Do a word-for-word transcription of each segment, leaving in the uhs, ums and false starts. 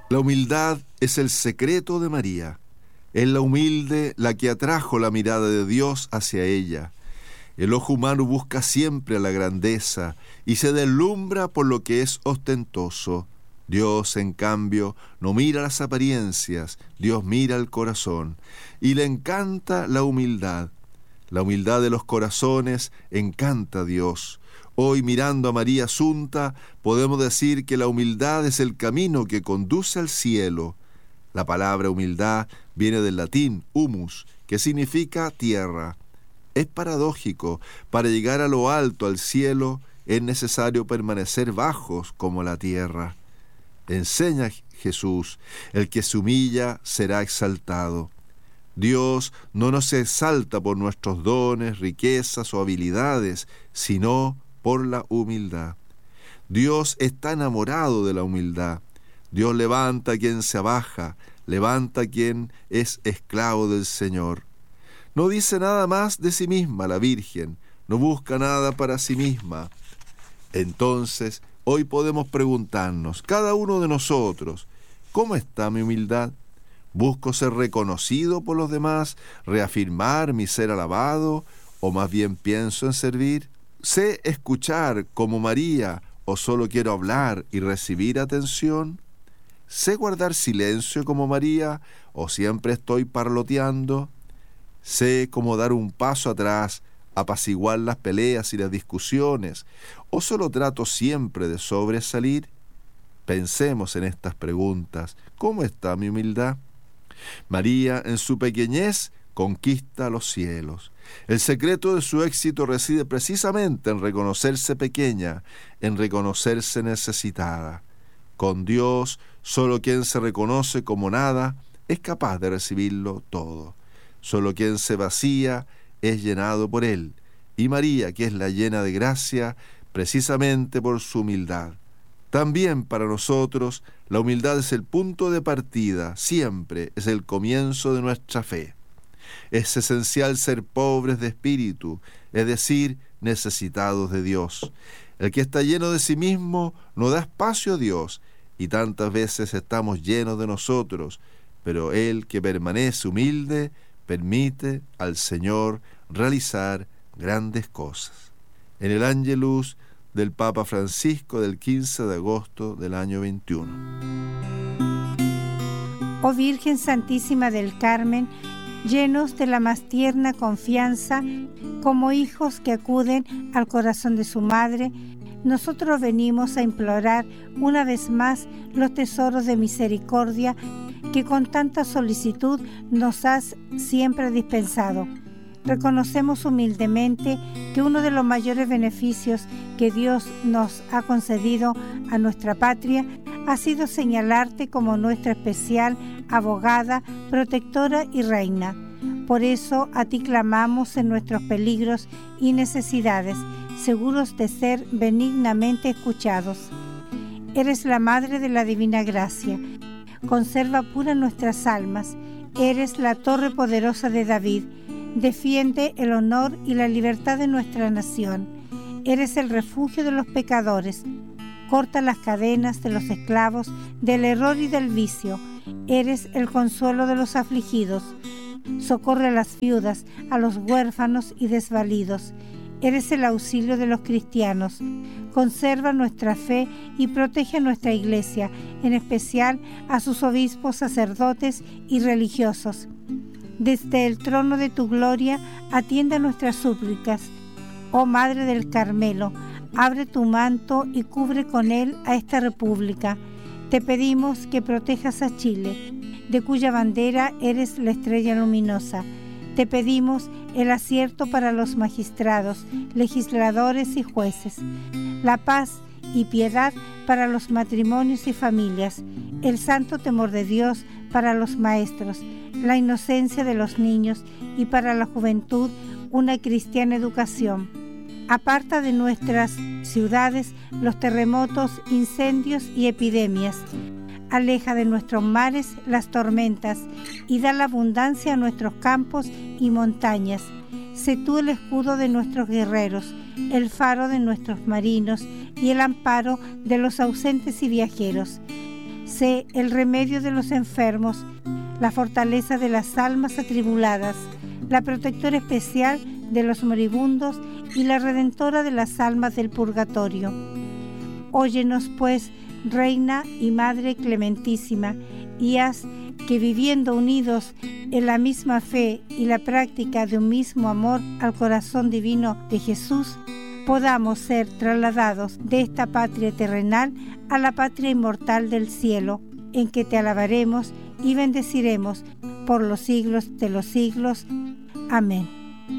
La humildad es el secreto de María. Es la humilde la que atrajo la mirada de Dios hacia ella. El ojo humano busca siempre la grandeza y se deslumbra por lo que es ostentoso. Dios, en cambio, no mira las apariencias, Dios mira el corazón, y le encanta la humildad. La humildad de los corazones encanta a Dios. Hoy, mirando a María Asunta, podemos decir que la humildad es el camino que conduce al cielo. La palabra humildad viene del latín humus, que significa tierra. Es paradójico, para llegar a lo alto, al cielo, es necesario permanecer bajos como la tierra. Enseña Jesús, el que se humilla será exaltado. Dios no nos exalta por nuestros dones, riquezas o habilidades, sino por la humildad. Dios está enamorado de la humildad. Dios levanta a quien se abaja, levanta a quien es esclavo del Señor. No dice nada más de sí misma la Virgen, no busca nada para sí misma. Entonces, hoy podemos preguntarnos, cada uno de nosotros, ¿cómo está mi humildad? ¿Busco ser reconocido por los demás, reafirmar mi ser alabado, o más bien pienso en servir? ¿Sé escuchar como María, o solo quiero hablar y recibir atención? ¿Sé guardar silencio como María, o siempre estoy parloteando? ¿Sé cómo dar un paso atrás, apaciguar las peleas y las discusiones, o solo trato siempre de sobresalir? Pensemos en estas preguntas. ¿Cómo está mi humildad? María, en su pequeñez, conquista los cielos. El secreto de su éxito reside precisamente en reconocerse pequeña, en reconocerse necesitada. Con Dios, solo quien se reconoce como nada es capaz de recibirlo todo. Solo quien se vacía es llenado por Él. Y María, que es la llena de gracia, precisamente por su humildad. También para nosotros, la humildad es el punto de partida, siempre es el comienzo de nuestra fe. Es esencial ser pobres de espíritu, es decir, necesitados de Dios. El que está lleno de sí mismo no da espacio a Dios, y tantas veces estamos llenos de nosotros, pero el que permanece humilde permite al Señor realizar grandes cosas. En el Ángelus del Papa Francisco del quince de agosto del año veintiuno. Oh Virgen Santísima del Carmen, llenos de la más tierna confianza, como hijos que acuden al corazón de su madre, nosotros venimos a implorar una vez más los tesoros de misericordia que con tanta solicitud nos has siempre dispensado. Reconocemos humildemente que uno de los mayores beneficios que Dios nos ha concedido a nuestra patria ha sido señalarte como nuestra especial abogada, protectora y reina. Por eso a ti clamamos en nuestros peligros y necesidades, seguros de ser benignamente escuchados. Eres la Madre de la Divina Gracia. Conserva puras nuestras almas. Eres la torre poderosa de David. Defiende el honor y la libertad de nuestra nación. Eres el refugio de los pecadores. Corta las cadenas de los esclavos, del error y del vicio. Eres el consuelo de los afligidos. Socorre a las viudas, a los huérfanos y desvalidos. Eres el auxilio de los cristianos. Conserva nuestra fe y protege a nuestra Iglesia, en especial a sus obispos, sacerdotes y religiosos. Desde el trono de tu gloria, atiende a nuestras súplicas. Oh Madre del Carmelo, abre tu manto y cubre con él a esta república. Te pedimos que protejas a Chile, de cuya bandera eres la estrella luminosa. Te pedimos el acierto para los magistrados, legisladores y jueces, la paz y piedad para los matrimonios y familias, el santo temor de Dios para los maestros, la inocencia de los niños y para la juventud una cristiana educación. Aparta de nuestras ciudades los terremotos, incendios y epidemias. Aleja de nuestros mares las tormentas y da la abundancia a nuestros campos y montañas. Sé tú el escudo de nuestros guerreros, el faro de nuestros marinos y el amparo de los ausentes y viajeros. Sé el remedio de los enfermos, la fortaleza de las almas atribuladas, la protectora especial de los moribundos y la redentora de las almas del purgatorio. Óyenos, pues, Reina y Madre clementísima, y haz que, viviendo unidos en la misma fe y la práctica de un mismo amor al corazón divino de Jesús, podamos ser trasladados de esta patria terrenal a la patria inmortal del cielo, en que te alabaremos y bendeciremos por los siglos de los siglos. Amén.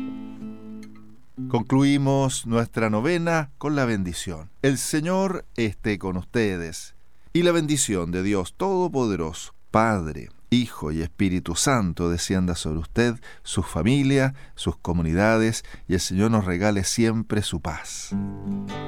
Concluimos nuestra novena con la bendición. El Señor esté con ustedes, y la bendición de Dios Todopoderoso, Padre, Hijo y Espíritu Santo, descienda sobre usted, su familia, sus comunidades, y el Señor nos regale siempre su paz.